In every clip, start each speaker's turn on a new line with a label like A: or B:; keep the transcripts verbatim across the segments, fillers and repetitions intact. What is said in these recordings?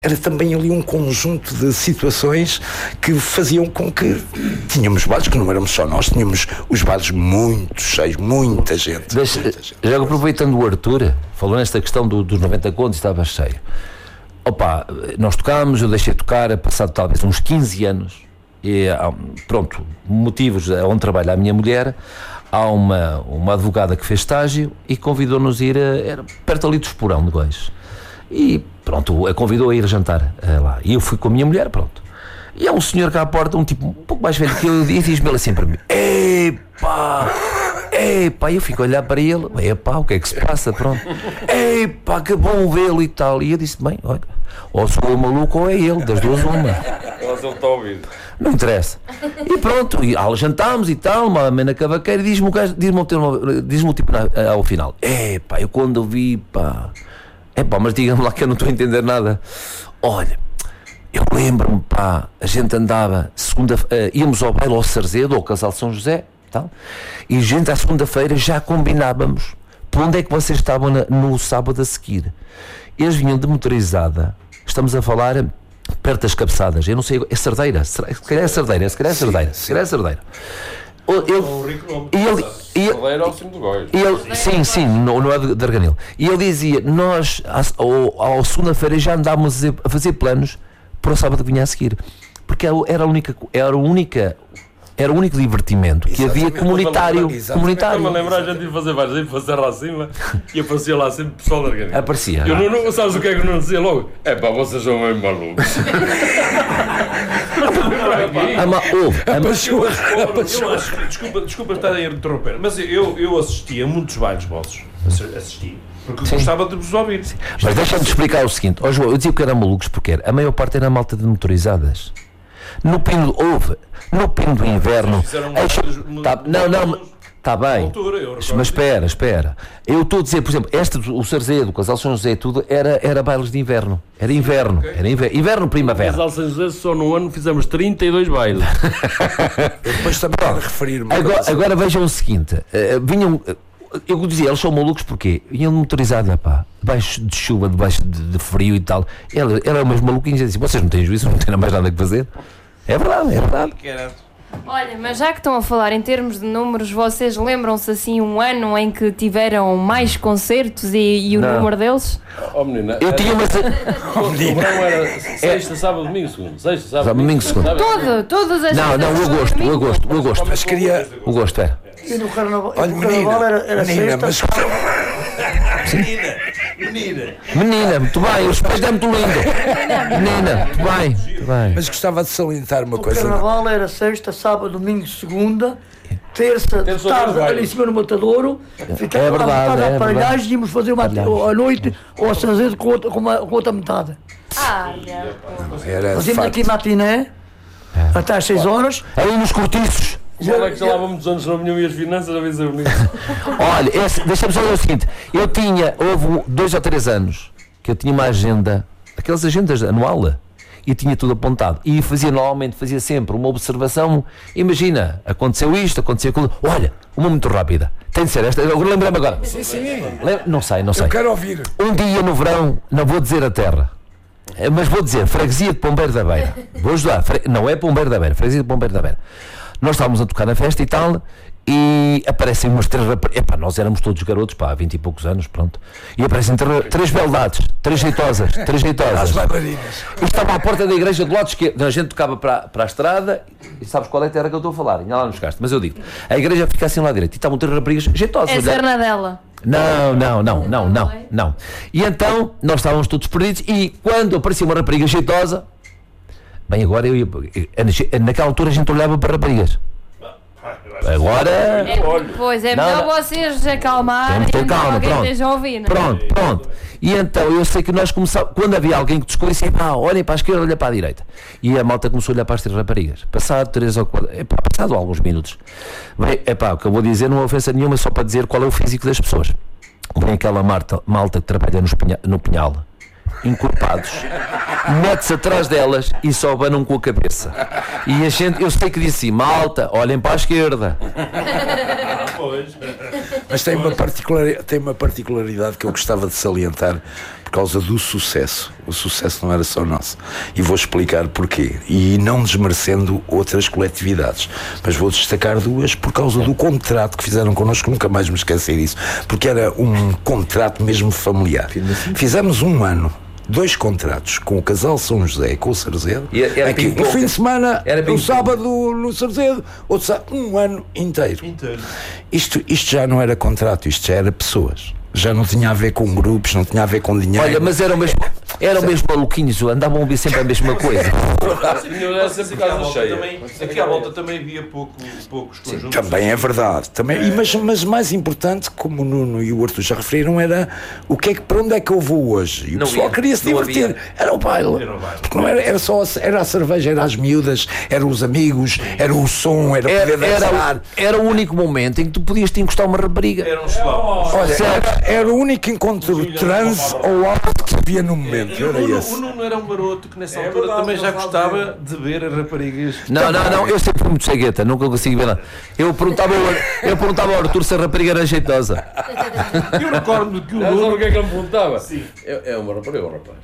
A: Era também ali um conjunto de situações que faziam com que tínhamos bares, que não éramos só nós, tínhamos os bares muito cheios, muita gente.
B: Deixa,
A: muita gente.
B: Já aproveitando o Arthur, falou nesta questão do, dos noventa contos, estava cheio. Opa, nós tocámos, eu deixei tocar, passado talvez uns quinze anos, e pronto, motivos onde trabalha a minha mulher, há uma, uma advogada que fez estágio e convidou-nos a ir, a, era perto ali do Esporão de Góis. E pronto, a convidou a ir jantar uh, lá. E eu fui com a minha mulher, pronto. E há um senhor cá à porta, um tipo um pouco mais velho que eu, e diz-me ele assim para mim: epá, epá. E eu fico a olhar para ele: epá, o que é que se passa? Pronto, epá, que bom vê-lo e tal. E eu disse: bem, olha, ou sou eu maluco ou é ele, das duas uma.
C: Mas ele está a ouvir.
B: Não interessa. E pronto, e ah, jantámos e tal, uma amena cavaqueira, e diz-me o, gajo, diz-me o, termo, diz-me o tipo ao final: epá, eu quando eu vi, pá. É pá, mas diga-me lá que eu não estou a entender nada. Olha, eu lembro-me, pá, a gente andava, segunda, uh, íamos ao baile ao Sarzedo, ao Casal São José, tal, e a gente à segunda-feira já combinávamos por onde é que vocês estavam na, no sábado a seguir. Eles vinham de motorizada, estamos a falar perto das Cabeçadas, eu não sei, é Cerdeira, se calhar é Cerdeira, se calhar é Cerdeira, se calhar é Cerdeira. Ele, ele, ele, sim, sim, não, não é de Arganil. E ele dizia: nós, ao, ao segunda-feira, já andávamos a fazer planos para o sábado que vinha a seguir, porque era a única, era a única, era o único divertimento que havia comunitário. comunitário.
C: Estou-me a lembrar, a gente ia fazer vários, ia fazer lá acima e aparecia lá sempre pessoal de Arganil.
B: Aparecia.
C: Eu não, não, sabes o que é que eu não dizia logo? É pá, vocês são meio malucos. Desculpa, desculpa estar a interromper, mas eu, eu assisti a muitos bailes vossos, assisti, porque Sim. gostava de vos ouvir. Sim.
B: Mas deixa-me explicar o seguinte: oh, João, eu dizia que eram malucos porque era, a maior parte era malta de motorizadas. No pino, houve, no pino do inverno. Um tá, não, não. Está bem, altura, mas espera, espera. Eu estou a dizer, por exemplo, este, o Sarzedo, o Casal São José, tudo era, era bailes de inverno. Era inverno, okay. era inverno, inverno, primavera.
C: O Casal São José, só no ano fizemos trinta e dois bailes.
A: Eu depois também quero referir-me.
B: Agora, agora vejam o seguinte: uh, vinham, uh, eu dizia, eles são malucos porque vinham motorizados, pá, debaixo de chuva, debaixo de, de frio e tal. Eles eram umas maluquinhos e diziam: vocês não têm juízo, não têm mais nada que fazer. É verdade, é verdade.
D: Olha, mas já que estão a falar em termos de números, vocês lembram-se assim um ano em que tiveram mais concertos e, e o não. número deles?
C: Oh menina,
B: eu era, tinha uma...
C: oh, menina. O verão era sexta, sábado, domingo, segundo. Sexta, sábado,
B: domingo, segundo.
D: Todo, todas as
B: Não, não, o agosto, o agosto, o agosto.
A: Mas queria...
B: O agosto, era.
E: E no carnaval,
A: Olha,
E: no carnaval
A: menina,
E: era, era
A: menina,
E: sexta.
A: Mas...
C: menina, menina.
B: Menina, muito bem, o espelho é muito lindo. Menina, muito bem, muito bem.
A: Mas gostava de salientar uma
E: o
A: coisa.
E: O carnaval era sexta, sábado, domingo, segunda, terça, terça tarde, ali em cima no Matadouro. Ficava
B: é verdade,
E: lá
B: é
E: a aparelhagem e íamos fazer uma à noite ou a Sanzedo com, outra, com, uma, com outra metade.
D: Ah,
A: era
E: fazíamos aqui matiné, é. até às seis horas.
B: Aí nos cortiços.
C: Já é que já lá vamos muitos anos, não vinham e as finanças a dizer bonito.
B: Olha, deixa-me só dizer o seguinte: eu tinha, houve dois ou três anos que eu tinha uma agenda, aquelas agendas anual, e tinha tudo apontado. E fazia, normalmente, fazia sempre uma observação. Imagina, aconteceu isto, aconteceu aquilo. Olha, uma muito rápida. Tem de ser esta. Eu lembrei-me agora.
A: Sim, sim.
B: Lembra? Não sei, não sei.
A: Eu quero ouvir.
B: Um dia no verão, não vou dizer a terra, mas vou dizer Freguesia de Pombeiro da Beira. Vou ajudar. Não é Pombeiro da Beira, Freguesia de Pombeiro da Beira. Nós estávamos a tocar na festa e tal, e aparecem umas três raparigas. Epá, nós éramos todos garotos, pá, há vinte e poucos anos, pronto. E aparecem três, três beldades, três jeitosas, três jeitosas. E estavam à porta da igreja do lado esquerdo. A gente tocava para, para a estrada, e sabes qual é a terra que eu estou a falar? Ainda lá nos gastos, mas eu digo, a igreja fica assim lá direito, e estavam três raparigas jeitosas.
D: É Zernadela.
B: Não, não, não, não, não, não. E então, nós estávamos todos perdidos, e quando aparecia uma rapariga jeitosa, bem, agora eu ia. Naquela altura a gente olhava para raparigas. Agora.
D: É, pois é, melhor não, vocês acalmarem e
B: calma,
D: alguém
B: pronto.
D: esteja a ouvir, não?
B: Pronto, pronto. E então eu sei que nós começávamos. Quando havia alguém que descobrisse, pá, olhem para a esquerda, olha para a direita. E a malta começou a olhar para as três raparigas. Passado três ou quatro. Epá, passado alguns minutos. Bem, epá, o que eu vou dizer não é ofensa nenhuma, só para dizer qual é o físico das pessoas. Vem aquela malta, malta que trabalha no, espinha, no Pinhal, encorpados. mete-se atrás delas e só abanam com a cabeça. E a gente, eu sei que disse assim, malta, olhem para a esquerda.
A: Mas tem uma, particularidade, tem uma particularidade que eu gostava de salientar por causa do sucesso. O sucesso não era só nosso. E vou explicar porquê. E não desmerecendo outras coletividades. Mas vou destacar duas por causa do contrato que fizeram connosco, nunca mais me esqueci disso. Porque era um contrato mesmo familiar. Fizemos um ano. Dois contratos com o casal São José e com o Sarzedo. Aqui, um fim de semana, um sábado no Sarzedo, outro sábado, um ano inteiro. inteiro. Isto, isto já não era contrato, isto já era pessoas. Já não tinha a ver com grupos, não tinha a ver com dinheiro.
B: Olha, mas eram mesmo, eram mesmo maluquinhos, andavam a ouvir sempre a mesma coisa.
C: Aqui à volta também havia pouco, poucos conjuntos.
A: Sim, também é verdade. Também, e mas, mas mais importante, como o Nuno e o Arthur já referiram, era o que é que, para onde é que eu vou hoje? E o não pessoal ia, queria se divertir. Havia. Era o baile. Era, o baile. Porque não era, era só era a cerveja, era as miúdas, eram os amigos, era o som, era
B: era,
A: poder dançar.
B: Era, era o único momento em que tu podias te encostar uma rapariga.
C: Era um slow.
A: Olha, era, era o único encontro trans ou alto que havia no momento.
C: É, o, Nuno, o Nuno era um garoto que nessa é altura verdade, também já gostava de ver as raparigas.
B: Não, não, não, eu sempre fui muito cegueta, nunca consigo ver nada. Eu perguntava, eu perguntava ao Arthur se a rapariga era jeitosa.
C: Eu recordo que o
F: Nuno.
C: Nuno.
F: O que é que ele me perguntava?
C: Sim.
F: É, é uma rapariga ou um rapaz?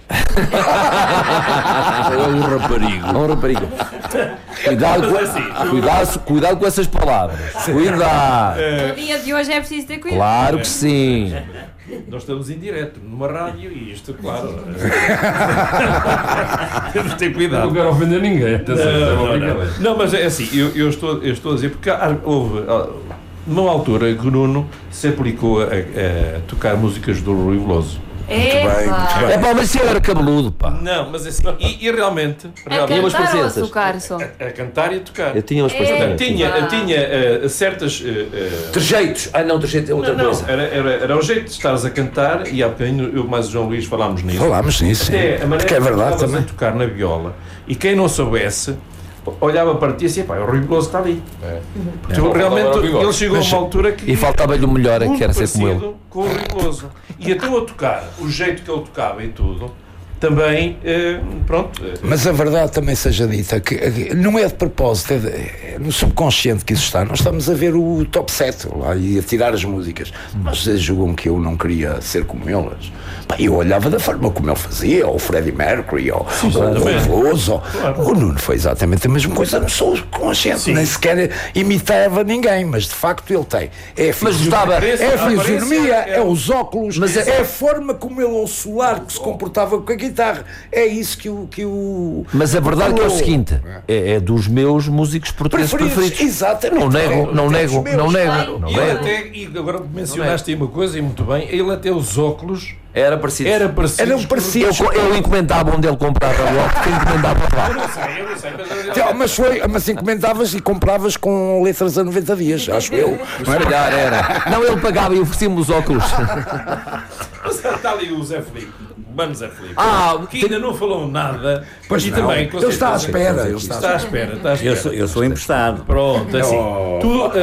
B: É um raparigo. É um raparigo. Cuidado com, assim, cuidado, cuidado com essas palavras. Cuidado.
D: No dia de hoje é preciso ter cuidado.
B: Claro que sim.
C: Nós estamos em direto, numa rádio, e isto, claro. Temos de ter cuidado.
F: Não quero ofender ninguém.
C: Não, não, não, não. não, mas é assim, eu, eu, estou, eu estou a dizer, porque houve, numa altura que o Nuno se aplicou a, a tocar músicas do Rui Veloso.
D: Muito bem, muito
B: bem. É pá, mas ele era cabeludo, pá.
C: Não, mas assim, e, e realmente...
D: A
C: realmente
D: cantar ou a tocar só?
C: A, a cantar e a tocar.
B: Eu tinha umas
C: é. Portanto, tinha, tinha uh, certas... Uh, uh,
B: trejeitos. Ah não, trejeito é outra
C: não,
B: coisa.
C: Não, era, era, era o jeito de estares a cantar, e há bocadinho eu mais o João Luís falámos nisso.
A: Falámos nisso,
C: Até a maneira
A: porque é verdade
C: que
A: também.
C: a tocar na viola, e quem não soubesse... olhava para ti e dizia, pá, o Rui Veloso está ali. É. Porque é. Realmente ele chegou mas, a uma altura que...
B: E faltava-lhe o melhor, é que era ser como ele.
C: Com o Rui Veloso. E até a tocar, o jeito que ele tocava e tudo, também, eh, pronto... Eh.
A: Mas a verdade também seja dita, que não é de propósito, é, de, é no subconsciente que isso está. Nós estamos a ver o top set lá e a tirar as músicas. Mas eles julgam que eu não queria ser como eles. Pá, eu olhava da forma como ele fazia, ou o Freddie Mercury, ou Sim, o Veloso. Claro. O Nuno foi exatamente a mesma coisa no subconsciente. Sim. Nem sequer imitava ninguém, mas de facto ele tem. É a fisionomia, é, a fisionomia, é os óculos, mas é, é a forma como ele ao solar que se comportava com a guitarra. É isso que o... Que o
B: mas a verdade é, é o seguinte, é, é dos meus músicos portugueses preferidos. preferidos.
A: Exatamente.
B: Não nego, não nego, não nego. Não
C: e
B: nego.
C: Até, e agora mencionaste aí uma coisa, e muito bem, ele até os óculos...
B: Era parecido.
C: Era parecido.
A: Era parecido.
B: Eu, eu encomendava onde ele comprava logo, porque encomendava lá.
C: Eu não sei, eu não sei. Mas,
A: eu... mas, foi, mas encomendavas e compravas com letras a noventa dias, acho eu.
B: Não era? Calhar era. Não, ele pagava e oferecia-me os óculos.
C: Mas está ali o Zé Filipe. Mano Zé Filipe.
B: Ah,
C: que ainda não falou nada.
A: Pois
C: e
A: não.
C: também,
A: ele está à espera. Ele está,
C: está à espera. Está à espera.
G: Eu sou, eu sou emprestado.
C: Pronto, assim. Oh. Tu, uh,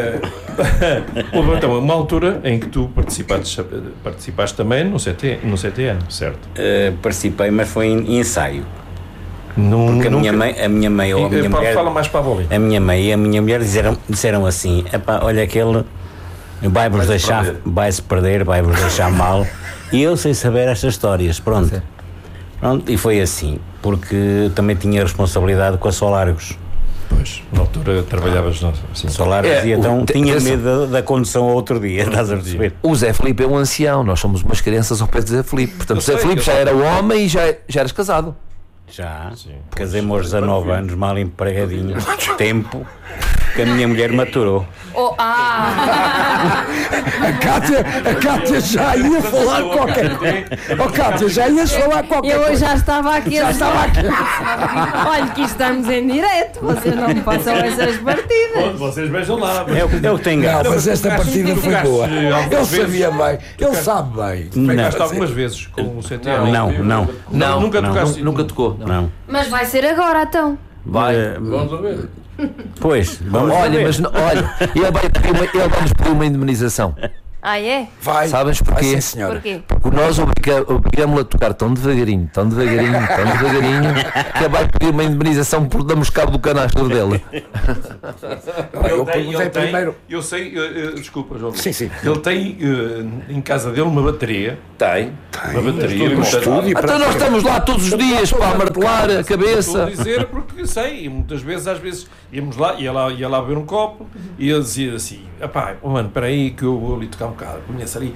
C: uh, houve então uma altura em que tu participaste, participaste também no C T, no C T N, certo?
G: Uh, participei, mas foi em ensaio.
C: Num,
G: Porque a
C: nunca...
G: minha mãe, a minha mãe ou a minha
C: e,
G: mulher...
C: Fala mais para a bolinha.
G: A minha mãe e a minha mulher disseram, disseram assim, epá, olha aquele vai-vos vai deixar, perder. vai-se perder, vai-vos deixar mal. E eu sei saber estas histórias, pronto. Pronto. E foi assim, porque também tinha responsabilidade com a Solargos.
C: Pois, na altura trabalhavas assim.
G: Solargos é, e então o, tinha esse... medo da, da condução ao outro dia, estás a perceber?
B: O Zé Filipe é um ancião, nós somos umas crianças ao pé do Zé Filipe. Portanto, o Zé Filipe já era homem e já, já eras casado.
G: Já, casei-me aos dezanove anos, mal empregadinho, tempo que a minha mulher maturou.
D: Oh, ah.
A: a, Cátia, a Cátia já ia falar qualquer coisa. Oh, Cátia, já ias falar qualquer
D: coisa.
A: Eu
D: já estava aqui.
A: Já estava aqui.
D: Olha que estamos em direto, vocês não me passam essas partidas.
C: Vocês vejam lá.
G: É o que tenho
A: gato. Não, mas esta partida foi boa. Ele sabia bem, ele sabe bem.
C: Tocaste algumas vezes com o C T N?
G: Não, não.
B: Não,
C: nunca tocaste.
B: Nunca tocou.
G: Não.
D: Mas vai ser agora, então.
B: Vai.
F: Vamos a ver.
G: Pois, vamos
B: olha,
G: ver.
B: Mas, olha, ele vai-nos pedir uma, ele vai pedir uma indemnização.
D: Ah, é?
A: Vai.
B: Sabes porquê?
A: Vai, sim, senhora.
D: Porquê?
B: Porque nós obriga- obrigamos-lo a tocar tão devagarinho, tão devagarinho, tão devagarinho, que ele vai pedir uma indemnização por darmos cabo do canastro dele.
A: Olha, eu
C: Ele tem-
A: perguntei
C: ele tem-
A: primeiro.
C: Eu sei, eh, eh, desculpa, João.
A: Sim, sim.
C: Ele tem eh, em casa dele uma bateria.
F: Tem.
C: Uma bateria.
A: Um
C: portanto,
A: estúdio
B: Então nós estamos lá todos os dias para martelar a
C: Estou
B: cabeça.
C: a dizer porque sei, e muitas vezes, às vezes, íamos lá, ia lá, ia lá beber um copo e ele dizia assim: "Epá, oh, mano, espera aí que eu vou ali tocar um bocado." Conhece ali.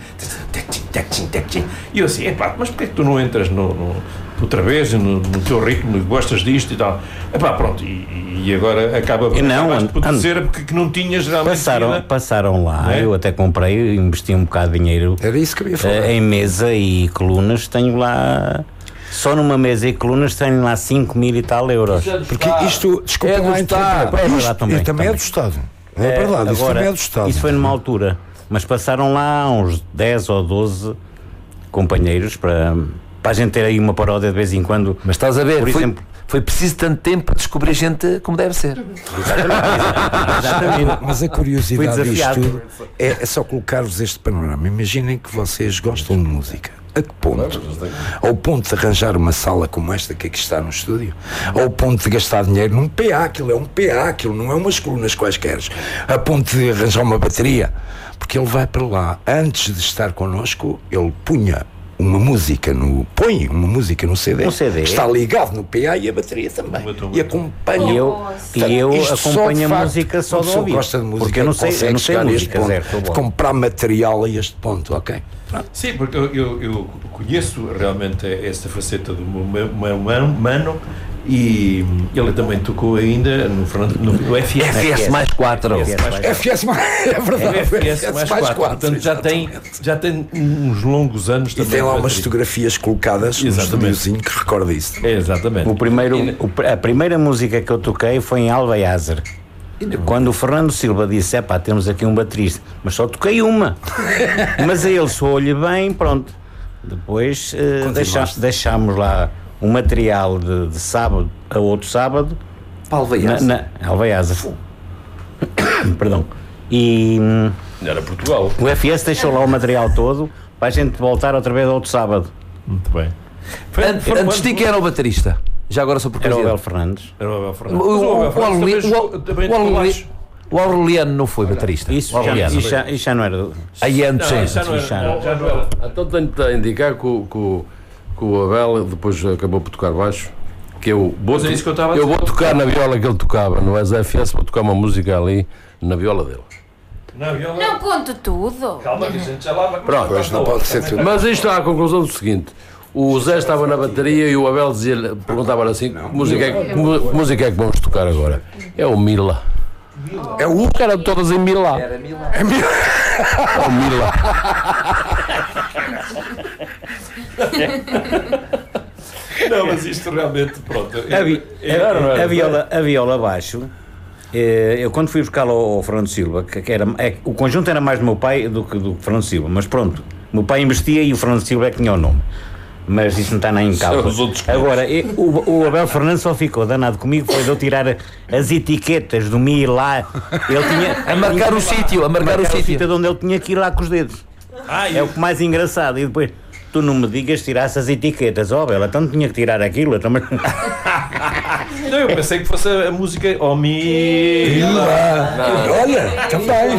C: E eu assim: "Epá, mas porquê é que tu não entras no, no- outra vez no, no teu ritmo, gostas disto e tal?" Epá, pronto, e, e agora acaba
G: E não,
C: acabaste por
G: ando-
C: dizer porque que não tinhas realmente
G: Passaram,
C: vida.
G: passaram lá,
C: Não é?
G: eu até comprei, investi um bocado de dinheiro
A: Era isso que eu ia falar.
G: eh, em mesa e colunas, tenho lá, só numa mesa e colunas tenho lá cinco mil e tal euros.
A: Porque isto, desculpa
B: É
A: lá
B: do
A: interromper,
G: Estado. É
A: isto
G: verdade também,
A: é também é do
G: também.
A: Estado. É verdade, isso
G: Agora,
A: também é do Estado.
G: isso foi numa altura, mas passaram lá uns dez ou doze companheiros para, para a gente ter aí uma paródia de vez em quando.
B: Mas estás a ver,
G: Por
B: foi,
G: exemplo-
B: foi preciso tanto tempo para descobrir gente como deve ser.
G: Exatamente.
A: Mas a curiosidade
G: Fui
A: disto
G: desafiado.
A: tudo é, é só colocar-vos este panorama. Imaginem que vocês gostam de música. A que ponto? Ao ponto de arranjar uma sala como esta que aqui está no estúdio? Ao ponto de gastar dinheiro num P A? Aquilo é um P A, aquilo não é umas colunas quaisquer. A ponto de arranjar uma bateria? Porque ele vai para lá. Antes de estar connosco, ele punha uma música no... Põe uma música no C D.
G: Um C D.
A: Que está ligado no P A e a bateria também. E acompanha.
G: E eu,
A: Portanto,
G: e eu
A: isto só
G: acompanho
A: de
G: a
A: facto,
G: música só
A: uma
G: de
A: pessoa
G: ouvir.
A: gosta de música,
G: Porque eu não sei, eu
A: consegue
G: não sei
A: chegar a este
G: música,
A: ponto,
G: zero, sou
A: de
G: bom.
A: comprar material a este ponto, ok?
C: Sim, porque eu, eu, eu conheço realmente esta faceta do meu meu mano, mano e ele também tocou ainda no, Fernando- no, no F S.
B: F S mais quatro.
A: F S mais, é verdade.
C: F S mais quatro. Portanto, já tem, já tem uns longos anos
A: E
C: também.
A: tem lá
C: de
A: umas
C: bateria.
A: fotografias colocadas no
C: Exatamente.
A: estúdiozinho que recorda isso.
C: É, exatamente.
G: O primeiro, o pr- a primeira música que eu toquei foi em Alvaiazer. Quando o Fernando Silva disse: "Epá, temos aqui um baterista", mas só toquei uma. Mas a ele soou-lhe bem, pronto. Depois eh, deixa, deixámos lá um material de, de sábado a outro sábado na, na Alvaiazer. Perdão. E hum,
F: Era Portugal.
G: o F S deixou lá o material todo para a gente voltar outra vez ao outro sábado.
C: Muito bem. Foi-
B: An-
C: foi
B: Antes de
C: quando-
B: ti, quem era o baterista? Já agora só por
G: Era o Abel
B: curiosidade.
G: Fernandes.
C: Era o Abel
B: O,
C: Fernandes.
B: o,
C: Mas
B: o,
C: Abel Fernandes
B: Aureli-
C: também
B: o-
C: jogou- também
B: o
C: tocou
B: Aureli-
C: baixo.
B: o Aureliano não foi baterista.
G: Isso
B: O
G: já,
B: Aureliano.
G: isso, já, isso já não era.
B: Aí antes,
C: Não,
B: sim.
C: isso já não era-
G: Já
C: não- já não era.
F: Então tenho-te a indicar que o, que, o, que o Abel depois acabou por tocar baixo. Que eu vou,
C: Mas é isso que eu estava a
F: eu
C: dizer.
F: vou tocar na viola que ele tocava no F S, vou tocar uma música ali na viola dele.
C: Não, viola-
D: Não conto tudo.
C: Calma que a gente já lá vai.
F: Pronto.
A: Pois não pode ser tudo.
F: Mas isto é a conclusão do seguinte: o Zé estava na bateria e o Abel dizia, perguntava-lhe assim: que música, é, que- mu- que música é que vamos tocar agora? É o Mila.
A: É o
F: Que eram todas em Milá.
A: É Mila.
F: É o Mila.
C: Não, mas isto realmente, pronto.
G: A, vi-
C: é-
G: a- a viola, a viola abaixo, eh, eu quando fui buscá-la ao, ao Fernando Silva, que, que era, é, o conjunto era mais do meu pai do que do Fernando Silva, mas pronto, o meu pai investia e o Fernando Silva é que tinha o nome. Mas isso não está nem em causa.
F: os outros
G: Agora, e- o, o Abel Fernandes só ficou danado comigo, foi de eu tirar as etiquetas do Mi lá. Ele tinha
B: A marcar o sítio, a marcar o sítio.
G: de onde ele tinha que ir lá com os dedos.
C: Ah,
G: É o que mais engraçado. E depois, tu não me digas tirasse as etiquetas, ó, Abel, então tinha que tirar aquilo. Então, mas...
C: Não, eu pensei que fosse a música Oh Mila.
A: Olha, também.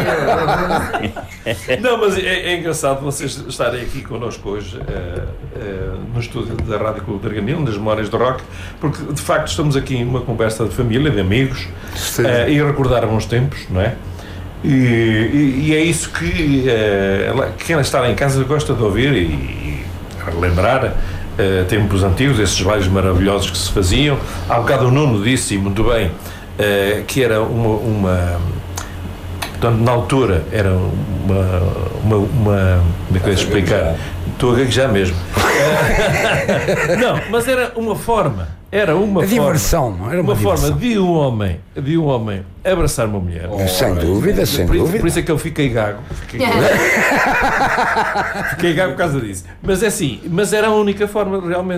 C: Não, mas é, é engraçado vocês estarem aqui connosco hoje eh, eh, no estúdio da Rádio Clube de Arganil, nas Memórias do Rock, porque de facto estamos aqui numa conversa de família, de amigos, eh, e recordar bons tempos, não é? E, e- e é isso que eh, quem está em casa gosta de ouvir e, e lembrar. Uh, tempos antigos, esses bailes maravilhosos que se faziam. Há bocado o Nuno disse, e muito bem, uh, que era uma, uma portanto, na altura era uma, uma, uma como é que eu ia explicar? Estou a gaguejar mesmo. Uh, não, mas era uma forma, era uma
A: A
C: forma,
A: diversão, era uma
C: uma forma
A: diversão.
C: de um homem, de um homem abraçar uma mulher.
A: Sem dúvida, sem
C: por, isso,
A: dúvida.
C: por isso é que eu fiquei gago. Fiquei gago. Fiquei gago por causa disso. Mas é assim, mas era a única forma realmente.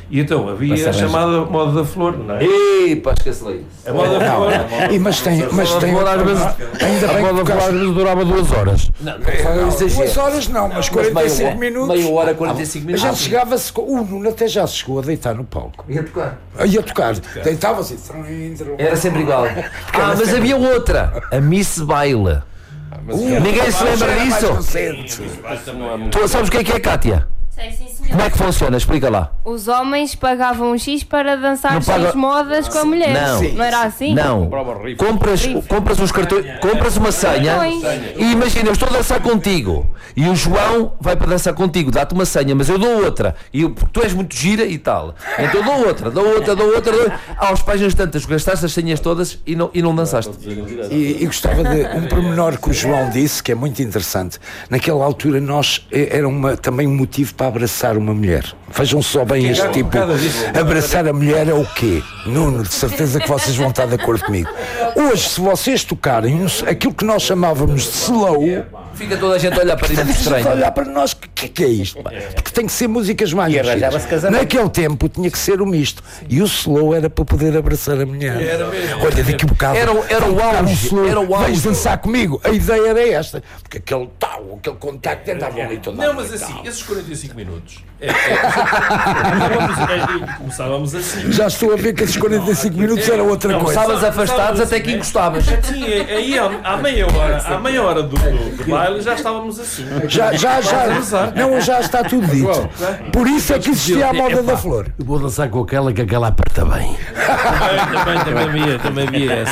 C: E então havia a chamada moda da flor, não é?
B: Ei, pá, esquece lá isso.
C: A moda da flor.
A: E, mas tem, mas tem
F: Às vezes,
A: ainda
F: a
A: bem
F: moda
A: que
F: às vezes durava duas horas.
B: Não, não,
A: duas horas não, mas quarenta e cinco minutos.
B: Meia hora, quarenta e cinco
A: A
B: minutos.
A: gente chegava-se, o Nuno até já se chegou a deitar no palco.
B: Ia tocar.
A: Ia tocar, deitava-se.
B: Era sempre igual. Ah, mas havia outra, a Miss Baile. Ninguém se lembra disso? Tu sabes o que é que é, Cátia?
D: Sei, sim, senhor.
B: Como é que funciona? Explica lá.
D: Os homens pagavam um X para dançar
B: Não
D: X
B: paga-
D: modas com a mulher.
B: Não.
D: Não era assim?
B: Não. Compras, compras uns cartões, compras uma senha
D: Cartões.
B: e imagina, eu estou a dançar contigo e o João vai para dançar contigo, dá-te uma senha, mas eu dou outra. E eu, porque tu és muito gira e tal. Então eu dou outra, dou outra, dou outra. Dou... Aos páginas tantas, gastaste as senhas todas e não, e não dançaste.
A: E, e gostava de um pormenor que o João disse, que é muito interessante. Naquela altura nós eh, era uma, também um motivo para abraçar uma mulher. Vejam só bem este tipo. Abraçar a mulher é o quê? Nuno, de certeza que vocês vão estar de acordo comigo. Hoje, se vocês tocarem um, aquilo que nós chamávamos de slow,
B: Fica toda a gente a olhar para isso
A: a
B: estranho.
A: olhar para nós, o que, que é isto? Pá? Porque tem que ser músicas mais mexidas. Naquele tempo tinha que ser o misto. E o slow era para poder abraçar a mulher. Olha, daqui a bocado.
B: Era o- era o
A: vou tocar um
B: auge,
A: slow,
B: era o auge.
A: Vens dançar comigo. A ideia era esta. Porque aquele tal, aquele contacto andava ali todo.
C: Não, mas assim, esses quarenta e cinco minutos. É, é, começávamos, é, começávamos assim.
A: Já estou a ver que esses quarenta e cinco minutos era outra coisa.
B: Começavas afastados até que encostavas.
C: Sim, aí à, à meia hora, à meia hora do, do, do baile já estávamos assim.
A: Já, já, já. Não, já está tudo dito. Por isso é que existia a moda da flor.
F: Eu vou dançar com aquela que aquela aperta bem.
C: Também, também via, também via essa.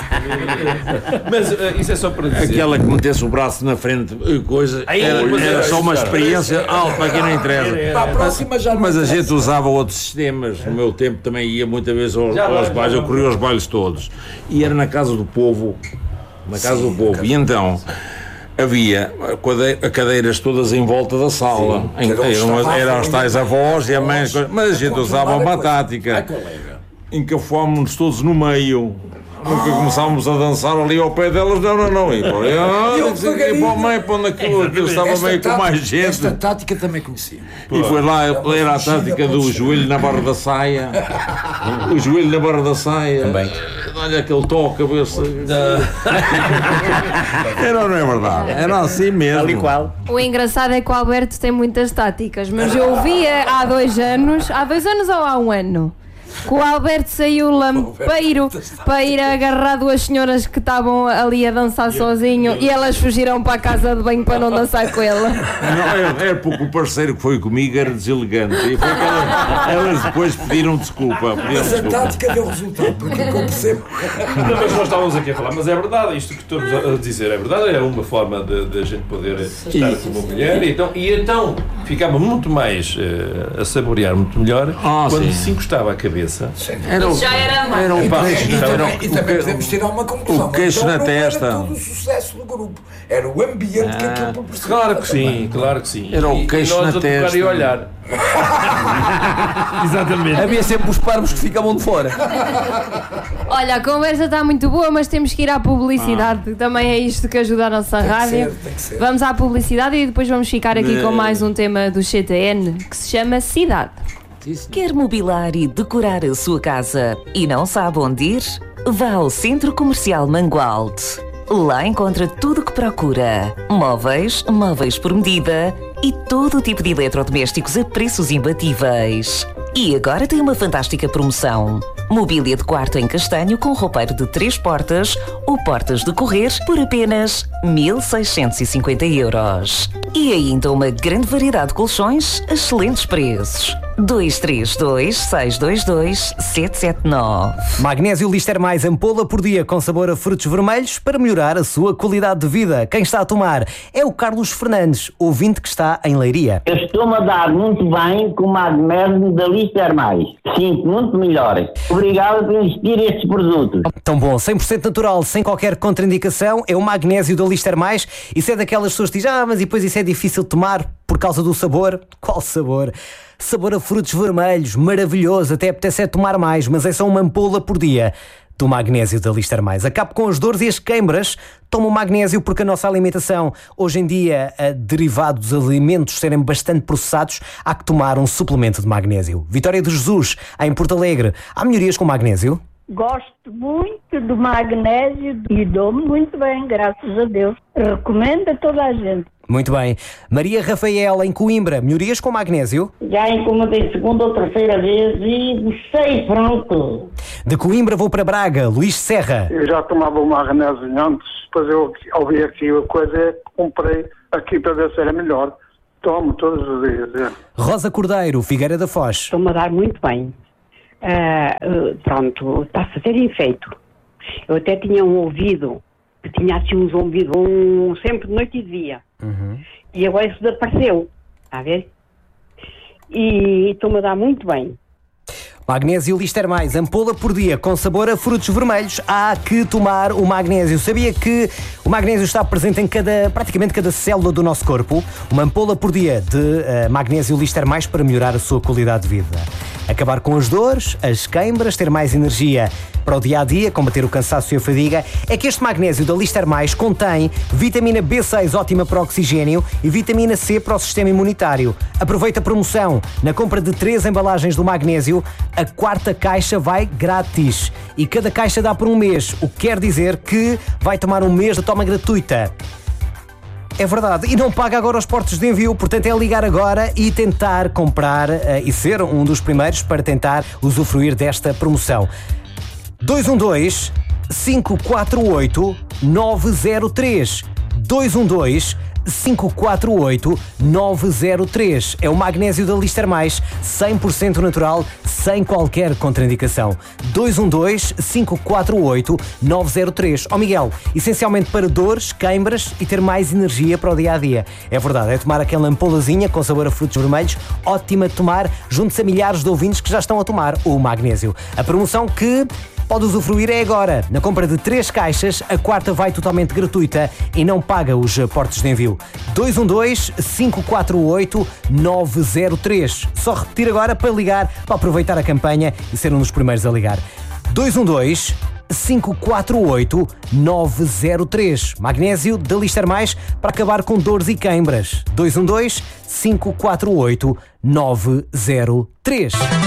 C: Mas uh, isso é só para dizer.
H: Aquela que metesse o braço na frente, eh, coisa,
C: Aí,
H: era,
C: mas
H: era
C: era
H: só uma
C: isso, cara.
H: experiência alta, para quem não interessa.
A: Para a próxima já não
H: Mas a
A: interessa.
H: gente usava outros sistemas. No meu tempo também ia muitas vezes aos,
C: Já
H: aos
C: vai,
H: bailes,
C: já
H: eu
C: vai.
H: corria aos bailes todos. E era na casa do povo, na casa do povo. E então havia quade- cadeiras todas em volta da sala. Em,
A: cada um
H: eram,
A: estava à
H: eram os
A: frente,
H: tais avós e a mãe,
A: avós,
H: mas a gente usava
A: controlava
H: uma
A: a coisa.
H: tática.
A: Ai, colega.
H: Encafámos-nos todos no meio. Nunca começámos a dançar ali ao pé delas, não, não, não. E para ali, ah,
A: eu
H: tem que ser aqui
A: devagarinho.
H: para o meio, para onde aquilo, aquilo estava
A: Esta
H: meio com
A: tática-
H: mais gente.
A: Esta tática também conhecia.
H: E foi lá, era a tática do joelho na barra da saia. O joelho na barra da saia. Também. Olha aquele toque, a ver se. Era ou não é verdade? Era assim mesmo.
G: Tal e qual.
D: O engraçado é que o Alberto tem muitas táticas, mas eu via há dois anos, há dois anos ou há um ano, que o Alberto saiu lampeiro para ir agarrar duas senhoras que estavam ali a dançar sozinho e elas fugiram para a casa de banho para não dançar com ele.
H: Não, era, era porque o parceiro que foi comigo era deselegante. E foi que elas, elas depois pediram desculpa. Pediram
A: Mas a
H: desculpa.
A: tática deu resultado, porque o que eu percebo.
C: Não, mas nós estávamos aqui a falar, mas é verdade, isto que estamos a dizer é verdade, é uma forma de, de a gente poder estar com uma mulher e então, e então ficava muito mais uh, a saborear muito melhor
H: Ah,
C: quando
H: sim.
C: se encostava a cabeça.
H: Era o,
D: Já era mais.
H: era um
A: E
H: passo.
A: também, e
H: Era
A: também, e
H: o
A: também
H: que-
A: podemos tirar uma conclusão.
H: o queixo
A: Então
H: na
A: não
H: testa.
A: Era todo o sucesso do grupo. Era o ambiente que aquilo proporcionava.
C: Claro que sim, claro que sim.
H: Era o
C: E-
H: queixo
C: e nós
H: na
C: a tocar
H: testa.
C: e a olhar. Exatamente.
B: Havia sempre os parvos que ficavam de fora.
D: Olha, a conversa está muito boa, mas temos que ir à publicidade. Também é isto que ajuda a nossa
A: Tem que
D: rádio.
A: ser, tem que ser.
D: Vamos à publicidade e depois vamos ficar aqui com mais um tema do C T N que se chama Cidade.
I: Quer mobilar e decorar a sua casa e não sabe onde ir? Vá ao Centro Comercial Mangualde. Lá encontra tudo o que procura: móveis, móveis por medida e todo o tipo de eletrodomésticos a preços imbatíveis. E agora tem uma fantástica promoção: mobília de quarto em castanho com roupeiro de três portas ou portas de correr por apenas mil seiscentos e cinquenta euros. E ainda uma grande variedade de colchões a excelentes preços. dois três dois, seis dois dois, sete sete nove.
J: Magnésio Lister Mais ampola por dia com sabor a frutos vermelhos para melhorar a sua qualidade de vida. Quem está a tomar é o Carlos Fernandes, ouvinte que está em Leiria.
K: Eu estou-me a dar muito bem com o magnésio da Lister Mais. Sinto muito melhor. Obrigado por existir estes produtos.
J: Tão bom, cem por cento natural, sem qualquer contraindicação, é o magnésio da Lister Mais. Isso é daquelas pessoas que dizem, ah, mas depois isso é difícil de tomar por causa do sabor? Qual sabor? Sabor a frutos vermelhos, maravilhoso, até apetece é tomar mais, mas é só uma ampola por dia do magnésio da Lister Mais. Acabe com as dores e as queimbras, toma o magnésio porque a nossa alimentação, hoje em dia, a derivado dos alimentos serem bastante processados, há que tomar um suplemento de magnésio. Vitória de Jesus, em Porto Alegre, há melhorias com magnésio?
L: Gosto muito do magnésio e dou-me muito bem, graças a Deus. Recomendo a toda a gente.
J: Muito bem. Maria Rafael, em Coimbra, melhorias com magnésio?
K: Já encomendei segunda ou terceira vez e gostei, pronto.
J: De Coimbra vou para Braga, Luís Serra.
M: Eu já tomava o magnésio antes, depois eu ouvi aqui a coisa, comprei aqui para ver se era melhor. Tomo todos os dias. É.
J: Rosa Cordeiro, Figueira da Foz.
N: Estou-me a dar muito bem. Uh, uh, pronto, está a fazer efeito. Eu até tinha um ouvido, que tinha assim um zumbido, um, sempre de noite e de dia. Uhum. E agora isso desapareceu. Está a ver? E estou-me a dar muito bem.
J: Magnésio Lister Mais, ampola por dia com sabor a frutos vermelhos. Há que tomar o magnésio. Sabia que o magnésio está presente em cada, praticamente cada célula do nosso corpo? Uma ampola por dia de uh, magnésio Lister Mais para melhorar a sua qualidade de vida. Acabar com as dores, as queimbras, ter mais energia para o dia-a-dia, combater o cansaço e a fadiga. É que este magnésio da Lister Mais contém vitamina B seis ótima para o oxigênio e vitamina C para o sistema imunitário. Aproveita a promoção. Na compra de três embalagens do magnésio, a quarta caixa vai grátis. E cada caixa dá por um mês, o que quer dizer que vai tomar um mês de toma gratuita. É verdade, e não paga agora os portos de envio, portanto é ligar agora e tentar comprar uh, e ser um dos primeiros para tentar usufruir desta promoção. dois um dois, cinco quatro oito, nove zero três dois um dois, cinco quatro oito, nove zero três. É o magnésio da Lister Mais, cem por cento natural, sem qualquer contraindicação. dois um dois, cinco quatro oito, nove zero três. Ó Miguel, essencialmente para dores, queimbras e ter mais energia para o dia-a-dia. É verdade, é tomar aquela ampolazinha com sabor a frutos vermelhos, ótima de tomar, junto-se a milhares de ouvintes que já estão a tomar o magnésio. A promoção que pode usufruir é agora. Na compra de três caixas, a quarta vai totalmente gratuita e não paga os portos de envio. dois um dois, cinco quatro oito, nove zero três. Só repetir agora para ligar, para aproveitar a campanha e ser um dos primeiros a ligar. dois um dois, cinco quatro oito, nove zero três. Magnésio da Lister Mais para acabar com dores e queimbras. dois um dois, cinco quatro oito, nove zero três.